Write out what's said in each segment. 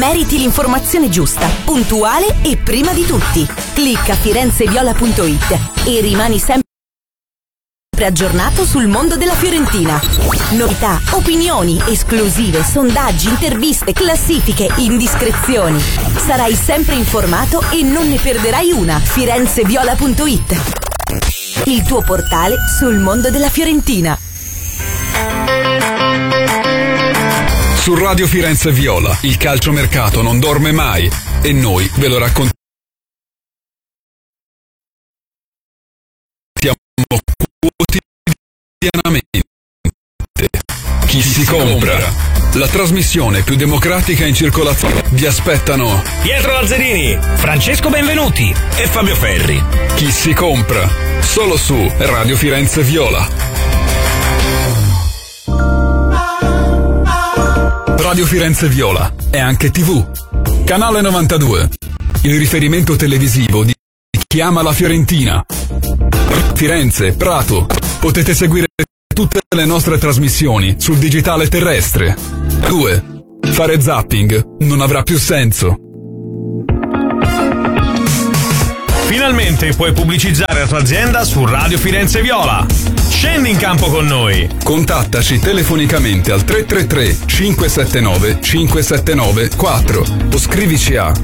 meriti l'informazione giusta, puntuale e prima di tutti. Clicca firenzeviola.it e rimani sempre aggiornato sul mondo della Fiorentina. Novità, opinioni, esclusive, sondaggi, interviste, classifiche, indiscrezioni. Sarai sempre informato e non ne perderai una. firenzeviola.it, il tuo portale sul mondo della Fiorentina. Su Radio Firenze Viola il calciomercato non dorme mai e noi ve lo raccontiamo quotidianamente. Chi si compra? La trasmissione più democratica in circolazione. Vi aspettano Pietro Lazzarini, Francesco Benvenuti e Fabio Ferri. Chi si compra? Solo su Radio Firenze Viola. Radio Firenze Viola è anche TV. Canale 92, il riferimento televisivo di chi ama la Fiorentina. Firenze, Prato. Potete seguire tutte le nostre trasmissioni sul digitale terrestre. 2. Fare zapping non avrà più senso. Finalmente puoi pubblicizzare la tua azienda su Radio Firenze Viola. Scendi in campo con noi. Contattaci telefonicamente al 333 579 579 4 o scrivici a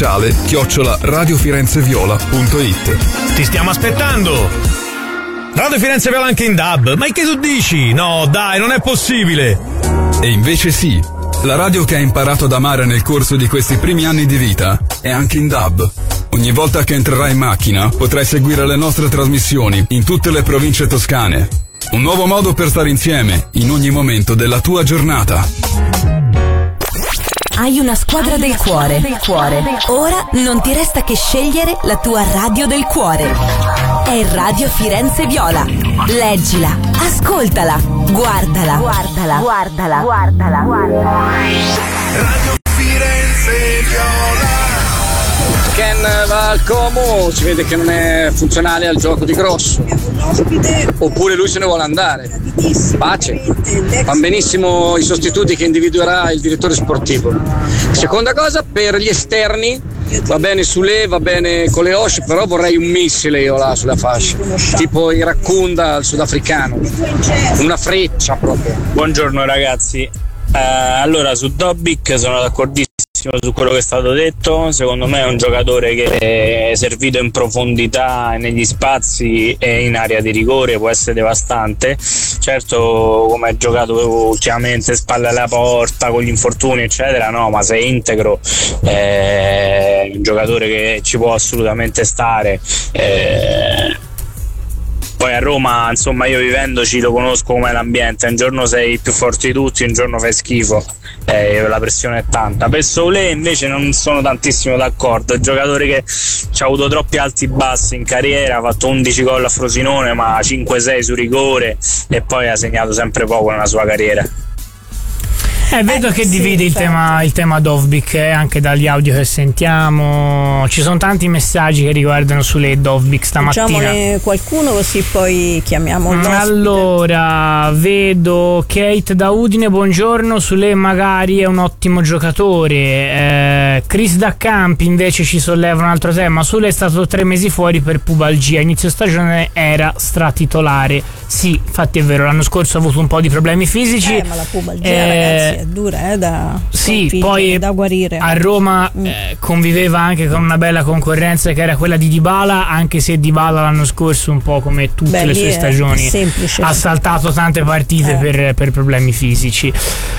commerciale@radiofirenzeviola.it. Ti stiamo aspettando. Radio Firenze Viola anche in DAB. Ma che tu dici? No, dai, non è possibile. E invece sì, la radio che hai imparato ad amare nel corso di questi primi anni di vita è anche in DAB. Ogni volta che entrerai in macchina potrai seguire le nostre trasmissioni in tutte le province toscane. Un nuovo modo per stare insieme in ogni momento della tua giornata. Hai una squadra del cuore. Ora non ti resta che scegliere la tua radio del cuore. È Radio Firenze Viola. Leggila, ascoltala, guardala. Radio Firenze Viola. Ken va al Como, si vede che non è funzionale al gioco di Grosso, oppure lui se ne vuole andare. Pace, van benissimo i sostituti che individuerà il direttore sportivo. Seconda cosa, per gli esterni va bene Sule, va bene Coleosh, però vorrei un missile io là sulla fascia, tipo Iracunda al sudafricano, una freccia proprio. Buongiorno ragazzi, allora su Dobbik sono d'accordissimo su quello che è stato detto. Secondo me è un giocatore che è servito in profondità negli spazi e in area di rigore può essere devastante. Certo, come ha giocato ultimamente, spalle alla porta con gli infortuni eccetera, no, ma se è integro è un giocatore che ci può assolutamente stare. Poi a Roma, insomma, io vivendoci lo conosco come l'ambiente, un giorno sei più forte di tutti, un giorno fai schifo, la pressione è tanta. Per Soulé invece non sono tantissimo d'accordo, è un giocatore che ci ha avuto troppi alti e bassi in carriera, ha fatto 11 gol a Frosinone ma 5-6 su rigore e poi ha segnato sempre poco nella sua carriera. Vedo che divide il tema Dovbyk, anche dagli audio che sentiamo. Ci sono tanti messaggi che riguardano sulle Dovbyk stamattina. Facciamone qualcuno così poi chiamiamo l'ospite. Allora, vedo Kate da Udine, buongiorno. Sule magari è un ottimo giocatore. Chris da Campi invece ci solleva un altro tema. Sule è stato 3 mesi fuori per pubalgia, inizio stagione era stratitolare. Sì, infatti è vero, l'anno scorso ha avuto un po' di problemi fisici. Ma la pubalgia, ragazzi, è dura da poi da guarire. A Roma conviveva anche con una bella concorrenza che era quella di Dybala, anche se Dybala l'anno scorso, un po' come tutte le sue stagioni, ha saltato tante partite per problemi fisici.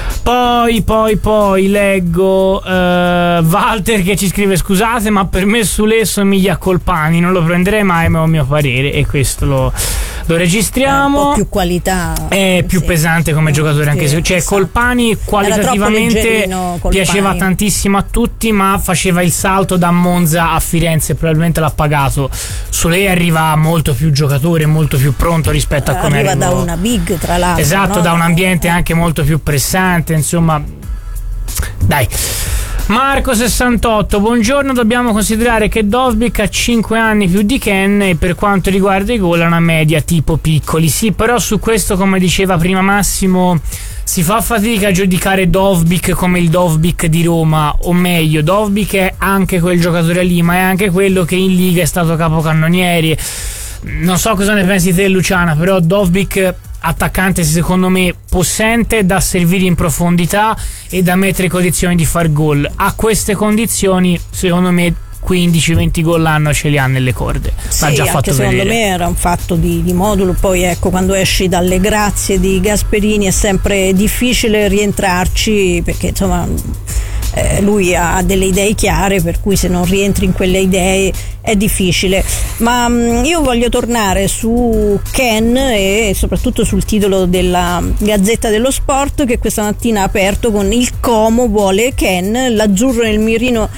Poi leggo Walter che ci scrive: scusate, ma per me Sule somiglia a Colpani, non lo prenderei mai, ma è un mio parere, e questo lo registriamo. Un po' più qualità, è più pesante come giocatore, anche se Colpani qualitativamente piaceva tantissimo a tutti, ma faceva il salto da Monza a Firenze, probabilmente l'ha pagato. Sule arriva molto più giocatore, molto più pronto rispetto a come arriva da una big, tra l'altro, esatto, da un ambiente anche molto più pressante, insomma. Dai. Marco 68, buongiorno, dobbiamo considerare che Dovbyk ha 5 anni più di Ken e per quanto riguarda i gol ha una media tipo piccoli. Sì, però su questo, come diceva prima Massimo, si fa fatica a giudicare Dovbyk come il Dovbyk di Roma, o meglio, Dovbyk è anche quel giocatore lì, ma è anche quello che in Liga è stato capocannoniere. Non so cosa ne pensi te, Luciana, però Dovbyk attaccante secondo me possente, da servire in profondità e da mettere in condizioni di far gol. A queste condizioni secondo me 15-20 gol l'anno ce li ha nelle corde. Sì, l'ha già fatto secondo vedere. me era un fatto di modulo. Poi ecco, quando esci dalle grazie di Gasperini è sempre difficile rientrarci, perché insomma lui ha delle idee chiare, per cui se non rientri in quelle idee è difficile. Ma io voglio tornare su Ken e soprattutto sul titolo della Gazzetta dello Sport, che questa mattina ha aperto con: il Como vuole Ken, l'azzurro nel mirino,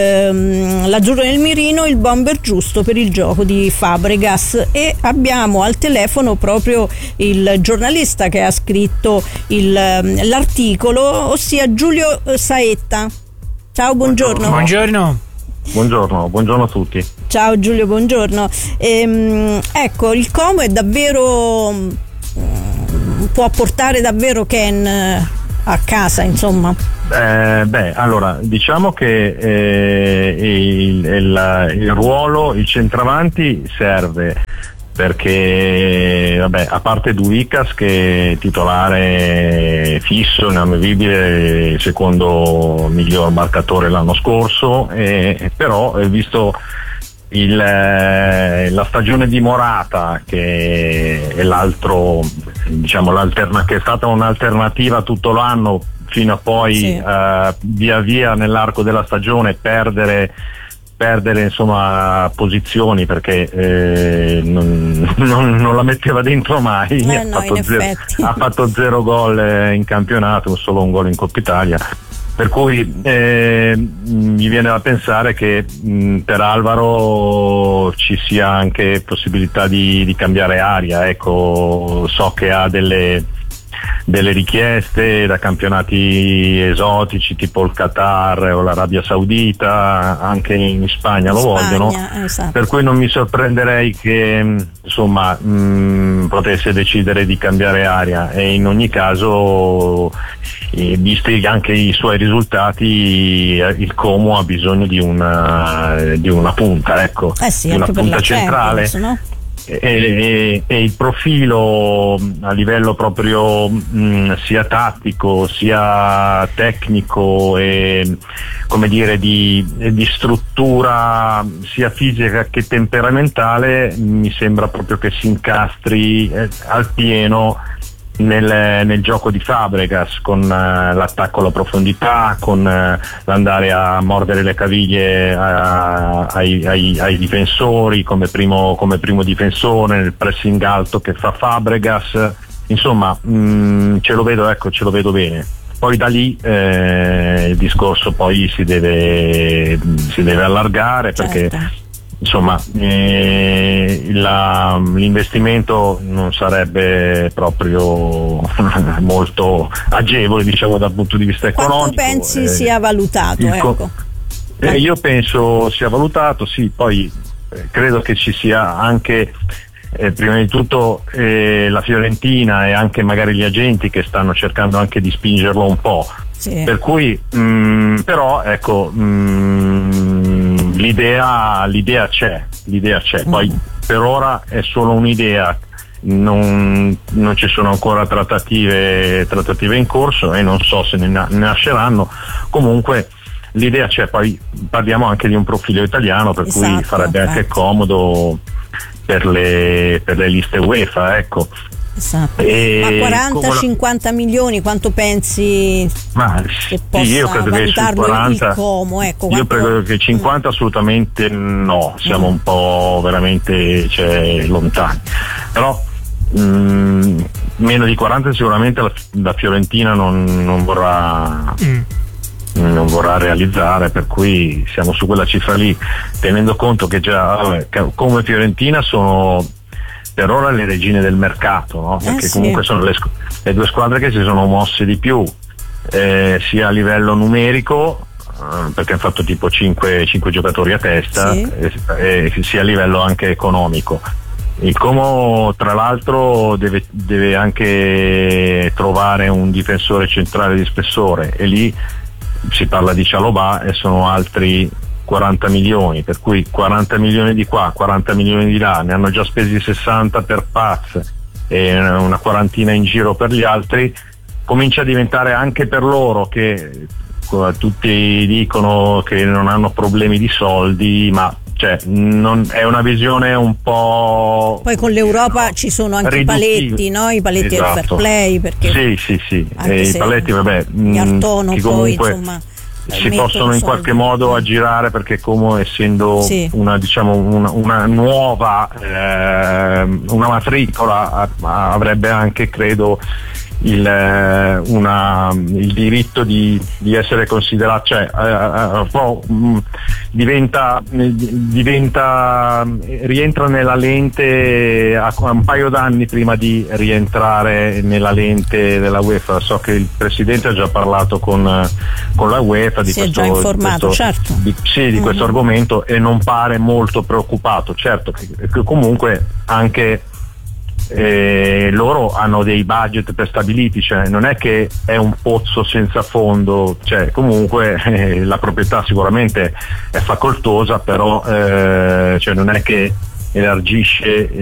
il bomber giusto per il gioco di Fabregas. E abbiamo al telefono proprio il giornalista che ha scritto l'articolo, ossia Giulio Saetta. Ciao, buongiorno. Buongiorno a tutti. Ciao Giulio, buongiorno. Ecco, il Como è davvero, può portare davvero Ken a casa, insomma. Allora, diciamo che il ruolo, il centravanti serve, perché a parte Duvikas, che è titolare fisso, inamovibile, secondo miglior marcatore l'anno scorso, però visto la stagione di Morata, che è l'altro, diciamo, che è stata un'alternativa tutto l'anno, fino a poi sì, via via nell'arco della stagione perdere insomma posizioni, perché non la metteva dentro mai. Ha fatto 0 gol in campionato, solo un gol in Coppa Italia, per cui mi viene da pensare che per Alvaro ci sia anche possibilità di cambiare aria. Ecco, so che ha delle richieste da campionati esotici tipo il Qatar o l'Arabia Saudita, anche in Spagna lo vogliono, esatto. Per cui non mi sorprenderei che insomma potesse decidere di cambiare aria, e in ogni caso, visti anche i suoi risultati, il Como ha bisogno di una punta, ecco, sì, di una punta centrale. Champions, no? E il profilo a livello proprio sia tattico sia tecnico e, come dire, di struttura sia fisica che temperamentale, mi sembra proprio che si incastri al pieno nel gioco di Fabregas, con l'attacco alla profondità, con l'andare a mordere le caviglie ai difensori come primo difensore, nel pressing alto che fa Fabregas. Insomma, ce lo vedo bene. Poi da lì il discorso poi si deve allargare, perché certo, insomma l'investimento non sarebbe proprio molto agevole, diciamo, dal punto di vista economico. Quanto pensi sia valutato? Ecco. Io penso sia valutato, sì. Poi credo che ci sia anche prima di tutto la Fiorentina e anche magari gli agenti che stanno cercando anche di spingerlo un po'. Sì. Per cui però ecco, l'idea c'è. Poi per ora è solo un'idea, non ci sono ancora trattative in corso, e non so se ne nasceranno. Comunque l'idea c'è. Poi parliamo anche di un profilo italiano, per esatto, cui farebbe anche comodo per le liste UEFA, ecco. Esatto. Ma 40-50 milioni quanto pensi che possa io credo valutarlo che 40, il Como? Ecco, io credo che 50 assolutamente no, siamo un po' veramente lontani, però meno di 40 sicuramente la Fiorentina non vorrà realizzare, per cui siamo su quella cifra lì, tenendo conto che già come Fiorentina sono per ora le regine del mercato, no? Perché comunque sono le due squadre che si sono mosse di più, sia a livello numerico, perché hanno fatto tipo 5 giocatori a testa, sia a livello anche economico. Il Como tra l'altro deve anche trovare un difensore centrale di spessore, e lì si parla di Cialobà e sono altri 40 milioni, per cui 40 milioni di qua, 40 milioni di là, ne hanno già spesi 60 per Paz e una quarantina in giro per gli altri. Comincia a diventare anche per loro, che tutti dicono che non hanno problemi di soldi, ma è una visione un po'. Poi con l'Europa ci sono anche i paletti, no? I paletti del fair play, perché sì. I paletti, vabbè, Artono, poi insomma si possono in qualche modo aggirare, perché come essendo una nuova una matricola avrebbe anche, credo, il diritto di essere considerato, rientra nella lente a un paio d'anni prima di rientrare nella lente della UEFA. So che il presidente ha già parlato con la UEFA di questo, già informato, certo. di questo argomento, e non pare molto preoccupato. Certo che comunque anche loro hanno dei budget prestabiliti, cioè non è che è un pozzo senza fondo, cioè comunque la proprietà sicuramente è facoltosa, però non è che elargisce